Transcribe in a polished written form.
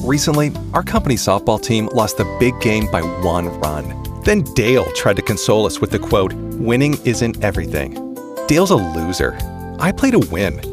Recently, our company softball team lost the big game by 1 run. Then Dale tried to console us with the quote, "Winning isn't everything." Dale's a loser. I play to win.